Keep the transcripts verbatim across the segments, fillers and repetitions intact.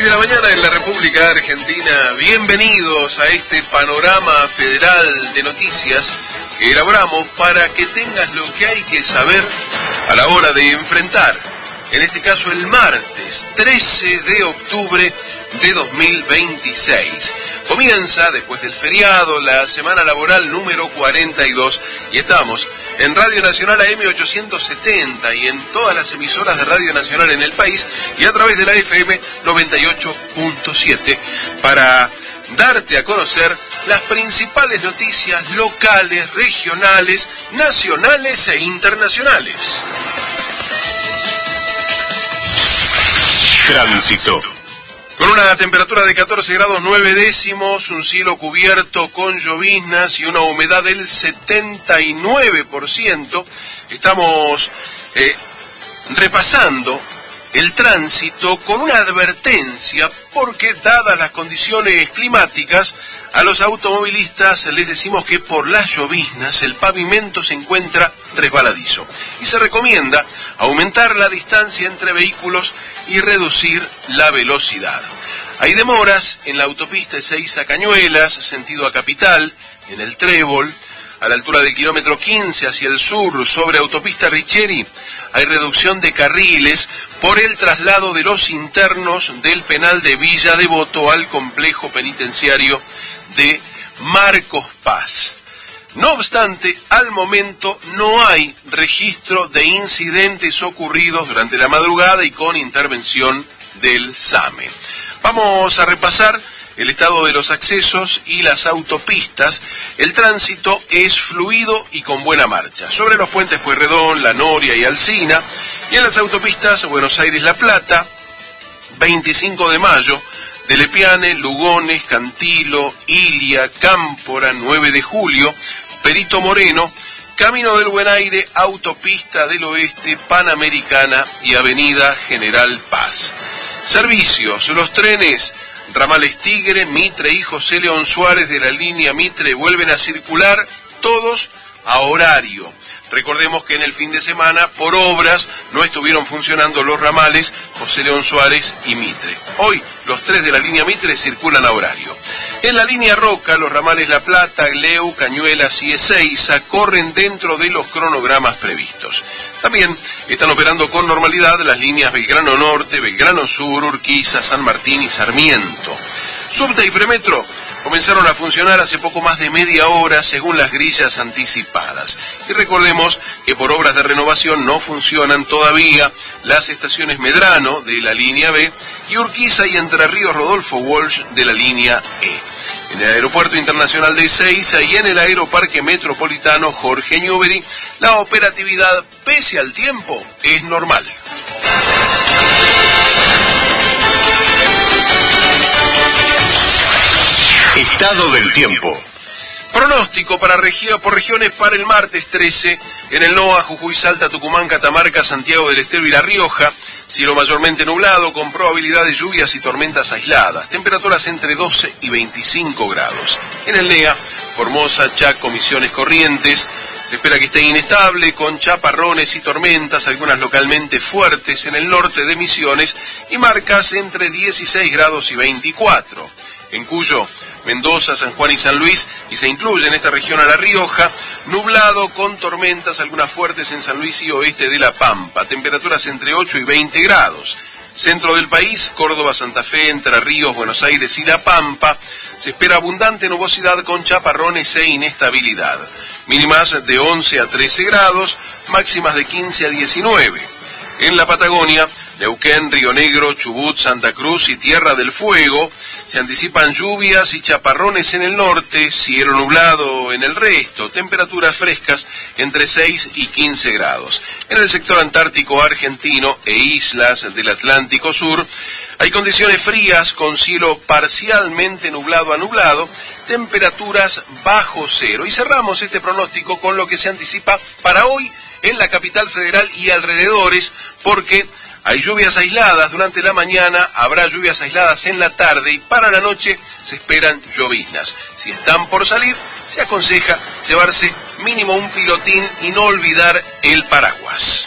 seis de la mañana en la República Argentina. Bienvenidos a este panorama federal de noticias que elaboramos para que tengas lo que hay que saber a la hora de enfrentar, en este caso el martes trece de octubre de dos mil veintiséis. Comienza, después del feriado, la semana laboral número cuarenta y dos y estamos en Radio Nacional A M ochocientos setenta y en todas las emisoras de Radio Nacional en el país y a través de la F M noventa y ocho punto siete para darte a conocer las principales noticias locales, regionales, nacionales e internacionales. Tránsito. Con una temperatura de catorce grados nueve décimos, un cielo cubierto con lloviznas y una humedad del setenta y nueve por ciento, estamos eh, repasando el tránsito con una advertencia porque, dadas las condiciones climáticas, a los automovilistas les decimos que por las lloviznas el pavimento se encuentra resbaladizo y se recomienda aumentar la distancia entre vehículos y reducir la velocidad. Hay demoras en la autopista Ezeiza Cañuelas, sentido a Capital, en el Trébol, a la altura del kilómetro quince hacia el sur, sobre autopista Richeri. Hay reducción de carriles por el traslado de los internos del penal de Villa Devoto al complejo penitenciario de Marcos Paz. No obstante, al momento no hay registro de incidentes ocurridos durante la madrugada y con intervención del SAME. Vamos a repasar el estado de los accesos y las autopistas. El tránsito es fluido y con buena marcha. Sobre los puentes Pueyrredón, La Noria y Alsina, y en las autopistas Buenos Aires-La Plata, veinticinco de mayo, de Lepiane, Lugones, Cantilo, Ilia, Cámpora, nueve de julio, Perito Moreno, Camino del Buen Aire, Autopista del Oeste, Panamericana y Avenida General Paz. Servicios, los trenes ramales Tigre, Mitre y José León Suárez de la línea Mitre vuelven a circular, todos a horario. Recordemos que en el fin de semana, por obras, no estuvieron funcionando los ramales José León Suárez y Mitre. Hoy, los tres de la línea Mitre circulan a horario. En la línea Roca, los ramales La Plata, Gleu, Cañuelas y Ezeiza corren dentro de los cronogramas previstos. También están operando con normalidad las líneas Belgrano Norte, Belgrano Sur, Urquiza, San Martín y Sarmiento. Subte y Premetro comenzaron a funcionar hace poco más de media hora según las grillas anticipadas. Y recordemos que por obras de renovación no funcionan todavía las estaciones Medrano de la línea B y Urquiza y Entre Ríos Rodolfo Walsh de la línea E. En el Aeropuerto Internacional de Ezeiza y en el Aeroparque Metropolitano Jorge Newbery, la operatividad, pese al tiempo, es normal. Estado del tiempo. Pronóstico para regio, por regiones para el martes trece, en el NOA, Jujuy, Salta, Tucumán, Catamarca, Santiago del Estero y La Rioja, cielo mayormente nublado con probabilidad de lluvias y tormentas aisladas, temperaturas entre doce y veinticinco grados. En el NEA, Formosa, Chaco, Misiones, Corrientes, se espera que esté inestable con chaparrones y tormentas, algunas localmente fuertes en el norte de Misiones y marcas entre dieciséis grados y veinticuatro. En Cuyo, Mendoza, San Juan y San Luis, y se incluye en esta región a La Rioja, nublado con tormentas, algunas fuertes en San Luis y oeste de La Pampa, temperaturas entre ocho y veinte grados. Centro del país, Córdoba, Santa Fe, Entre Ríos, Buenos Aires y La Pampa, se espera abundante nubosidad con chaparrones e inestabilidad. Mínimas de once a trece grados, máximas de quince a diecinueve. En la Patagonia, Neuquén, Río Negro, Chubut, Santa Cruz y Tierra del Fuego, se anticipan lluvias y chaparrones en el norte, cielo nublado en el resto, temperaturas frescas entre seis y quince grados. En el sector antártico argentino e islas del Atlántico Sur, hay condiciones frías con cielo parcialmente nublado a nublado, temperaturas bajo cero. Y cerramos este pronóstico con lo que se anticipa para hoy en la capital federal y alrededores, porque hay lluvias aisladas durante la mañana, habrá lluvias aisladas en la tarde y para la noche se esperan lloviznas. Si están por salir, se aconseja llevarse mínimo un pilotín y no olvidar el paraguas.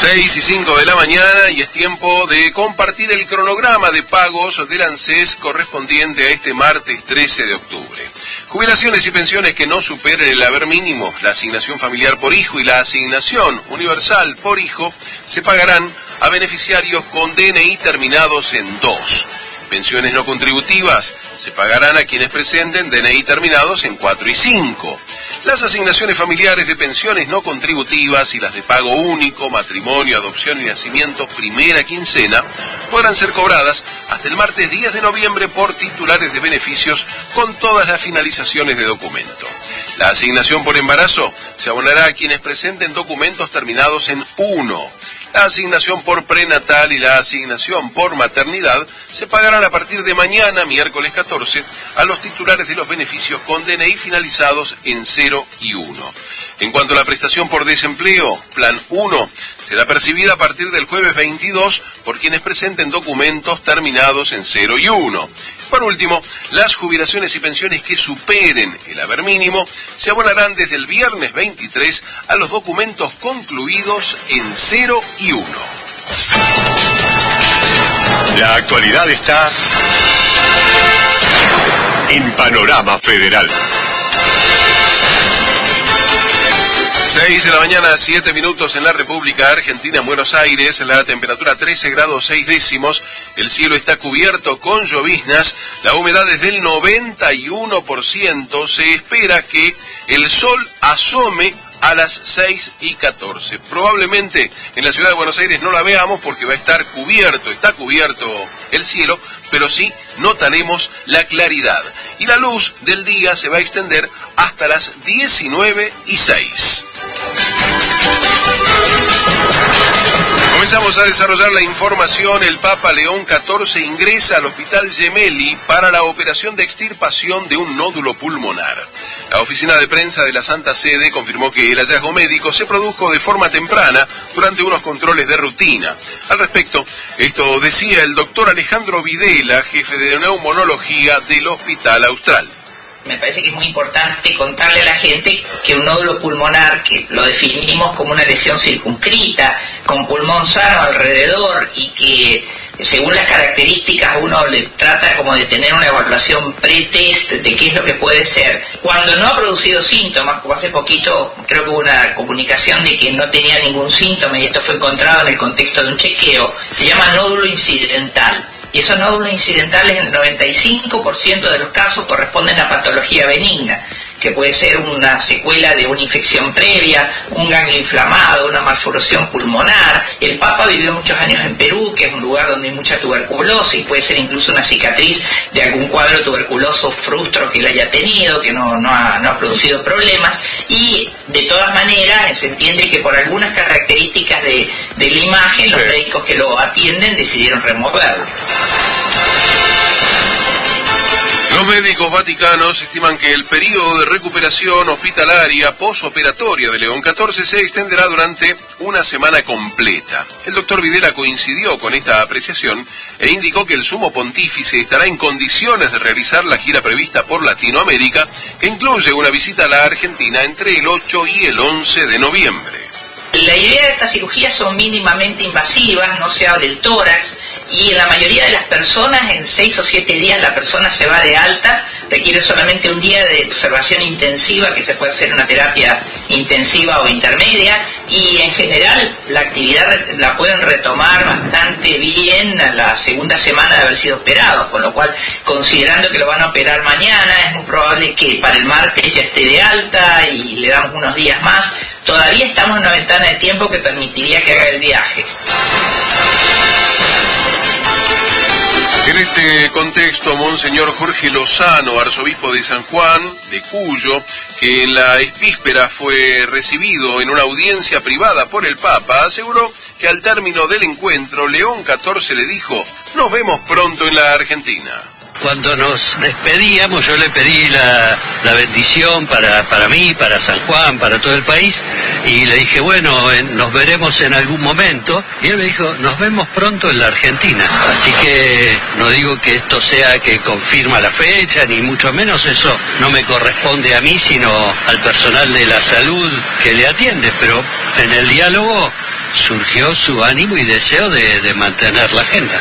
seis y cinco de la mañana y es tiempo de compartir el cronograma de pagos del ANSES correspondiente a este martes trece de octubre. Jubilaciones y pensiones que no superen el haber mínimo, la asignación familiar por hijo y la asignación universal por hijo se pagarán a beneficiarios con D N I terminados en dos. Pensiones no contributivas se pagarán a quienes presenten D N I terminados en cuatro y cinco. Las asignaciones familiares de pensiones no contributivas y las de pago único, matrimonio, adopción y nacimiento primera quincena podrán ser cobradas hasta el martes diez de noviembre por titulares de beneficios con todas las finalizaciones de documento. La asignación por embarazo se abonará a quienes presenten documentos terminados en uno. La asignación por prenatal y la asignación por maternidad se pagarán a partir de mañana, miércoles catorce, a los titulares de los beneficios con D N I finalizados en cero y uno. En cuanto a la prestación por desempleo, Plan uno, será percibida a partir del jueves veintidós por quienes presenten documentos terminados en cero y uno. Por último, las jubilaciones y pensiones que superen el haber mínimo se abonarán desde el viernes veintitrés a los documentos concluidos en cero y uno. La actualidad está en Panorama Federal. seis de la mañana, siete minutos en la República Argentina, en Buenos Aires, la temperatura trece grados seis décimos, el cielo está cubierto con lloviznas, la humedad es del noventa y uno por ciento, se espera que el sol asome a las seis y catorce. Probablemente en la ciudad de Buenos Aires no la veamos porque va a estar cubierto, está cubierto el cielo, pero sí notaremos la claridad. Y la luz del día se va a extender hasta las diecinueve y seis. Comenzamos a desarrollar la información. El Papa León catorce ingresa al Hospital Gemelli para la operación de extirpación de un nódulo pulmonar. La oficina de prensa de la Santa Sede confirmó que el hallazgo médico se produjo de forma temprana durante unos controles de rutina. Al respecto, esto decía el doctor Alejandro Videla, jefe de neumonología del Hospital Austral. Me parece que es muy importante contarle a la gente que un nódulo pulmonar, que lo definimos como una lesión circunscrita, con pulmón sano alrededor y que según las características uno le trata como de tener una evaluación pre-test de qué es lo que puede ser. Cuando no ha producido síntomas, como hace poquito creo que hubo una comunicación de que no tenía ningún síntoma y esto fue encontrado en el contexto de un chequeo, se llama nódulo incidental. Y esos nódulos incidentales en el noventa y cinco por ciento de los casos corresponden a patología benigna, que puede ser una secuela de una infección previa, un ganglio inflamado, una malformación pulmonar. El Papa vivió muchos años en Perú, que es un lugar donde hay mucha tuberculosis, y puede ser incluso una cicatriz de algún cuadro tuberculoso frustro que él haya tenido, que no, no, ha, no ha producido problemas. Y de todas maneras se entiende que por algunas características de, de la imagen, los médicos que lo atienden decidieron removerlo. Los médicos vaticanos estiman que el periodo de recuperación hospitalaria posoperatoria de León catorce se extenderá durante una semana completa. El doctor Videla coincidió con esta apreciación e indicó que el sumo pontífice estará en condiciones de realizar la gira prevista por Latinoamérica, que incluye una visita a la Argentina entre el ocho y el once de noviembre. La idea de estas cirugías son mínimamente invasivas, no se abre el tórax y en la mayoría de las personas en seis o siete días la persona se va de alta, requiere solamente un día de observación intensiva que se puede hacer una terapia intensiva o intermedia y en general la actividad la pueden retomar bastante bien a la segunda semana de haber sido operados, con lo cual considerando que lo van a operar mañana es muy probable que para el martes ya esté de alta y le damos unos días más. Todavía estamos en una ventana de tiempo que permitiría que haga el viaje. En este contexto, Monseñor Jorge Lozano, arzobispo de San Juan de Cuyo, que en la víspera fue recibido en una audiencia privada por el Papa, aseguró que al término del encuentro, León catorce le dijo: "Nos vemos pronto en la Argentina". Cuando nos despedíamos yo le pedí la, la bendición para, para mí, para San Juan, para todo el país, y le dije, bueno, en, nos veremos en algún momento, y él me dijo, nos vemos pronto en la Argentina. Así que no digo que esto sea que confirma la fecha, ni mucho menos, eso no me corresponde a mí, sino al personal de la salud que le atiende, pero en el diálogo surgió su ánimo y deseo de, de mantener la agenda.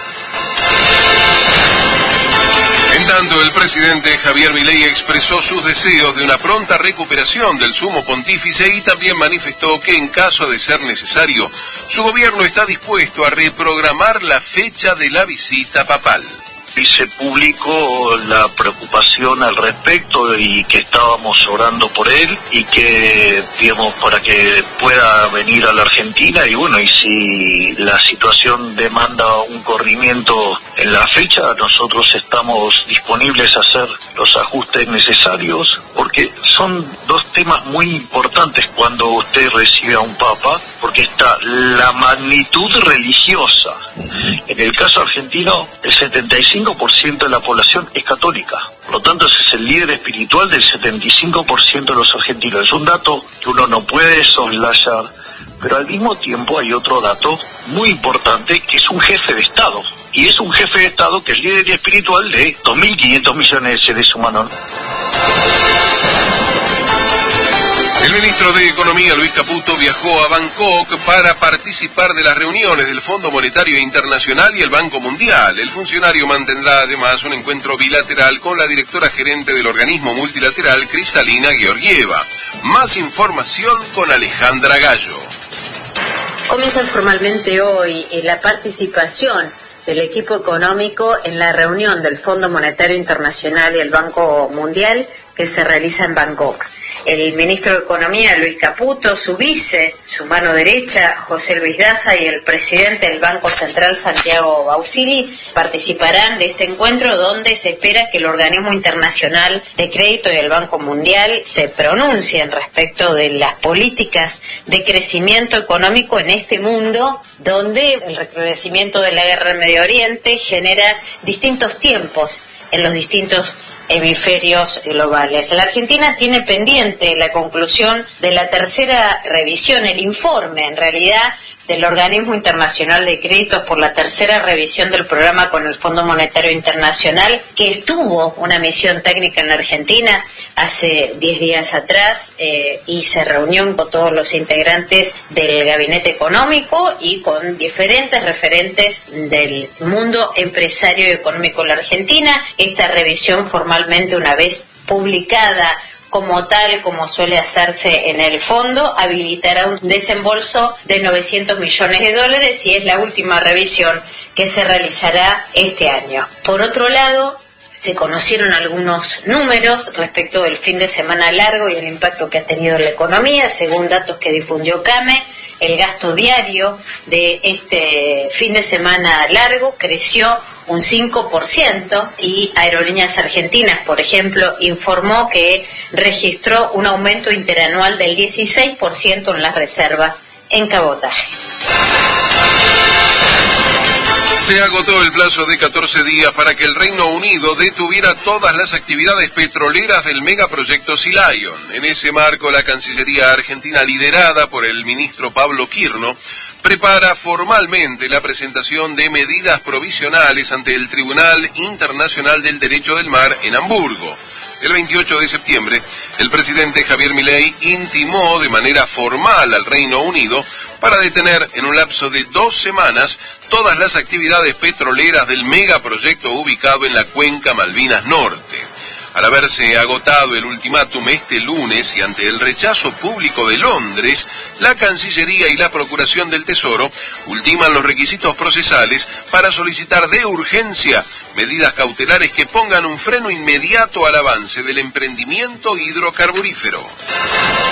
En tanto, el presidente Javier Milei expresó sus deseos de una pronta recuperación del sumo pontífice y también manifestó que en caso de ser necesario, su gobierno está dispuesto a reprogramar la fecha de la visita papal. Hice público la preocupación al respecto y que estábamos orando por él y que, digamos, para que pueda venir a la Argentina y bueno, y si la situación demanda un corrimiento en la fecha, nosotros estamos disponibles a hacer los ajustes necesarios porque son dos temas muy importantes cuando usted recibe a un papa, porque está la magnitud religiosa. En el caso argentino, el setenta y cinco por ciento de la población es católica. Por lo tanto, ese es el líder espiritual del setenta y cinco por ciento de los argentinos. Es un dato que uno no puede soslayar, pero al mismo tiempo hay otro dato muy importante, que es un jefe de Estado. Y es un jefe de Estado que es líder espiritual de dos mil quinientos millones de seres humanos. El ministro de Economía, Luis Caputo, viajó a Bangkok para participar de las reuniones del Fondo Monetario Internacional y el Banco Mundial. El funcionario mantendrá además un encuentro bilateral con la directora gerente del organismo multilateral, Kristalina Georgieva. Más información con Alejandra Gallo. Comienza formalmente hoy la participación del equipo económico en la reunión del Fondo Monetario Internacional y el Banco Mundial que se realiza en Bangkok. El ministro de Economía, Luis Caputo, su vice, su mano derecha, José Luis Daza, y el presidente del Banco Central, Santiago Bausili, participarán de este encuentro donde se espera que el Organismo Internacional de Crédito y el Banco Mundial se pronuncien respecto de las políticas de crecimiento económico en este mundo, donde el recrudecimiento de la guerra en Medio Oriente genera distintos tiempos en los distintos hemisferios globales. La Argentina tiene pendiente la conclusión de la tercera revisión, el informe en realidad del Organismo Internacional de Créditos por la tercera revisión del programa con el Fondo Monetario Internacional, que estuvo una misión técnica en la Argentina hace diez días atrás eh, y se reunió con todos los integrantes del Gabinete Económico y con diferentes referentes del mundo empresario y económico en la Argentina. Esta revisión formalmente, una vez publicada como tal, como suele hacerse en el fondo, habilitará un desembolso de novecientos millones de dólares y es la última revisión que se realizará este año. Por otro lado, se conocieron algunos números respecto del fin de semana largo y el impacto que ha tenido en la economía. Según datos que difundió CAME, el gasto diario de este fin de semana largo creció un cinco por ciento y Aerolíneas Argentinas, por ejemplo, informó que registró un aumento interanual del dieciséis por ciento en las reservas en cabotaje. Se agotó el plazo de catorce días para que el Reino Unido detuviera todas las actividades petroleras del megaproyecto Sea Lion. En ese marco, la Cancillería argentina, liderada por el ministro Pablo Quirno, prepara formalmente la presentación de medidas provisionales ante el Tribunal Internacional del Derecho del Mar en Hamburgo. El veintiocho de septiembre, el presidente Javier Milei intimó de manera formal al Reino Unido para detener en un lapso de dos semanas todas las actividades petroleras del megaproyecto ubicado en la cuenca Malvinas Norte. Al haberse agotado el ultimátum este lunes y ante el rechazo público de Londres, la Cancillería y la Procuración del Tesoro ultiman los requisitos procesales para solicitar de urgencia medidas cautelares que pongan un freno inmediato al avance del emprendimiento hidrocarburífero.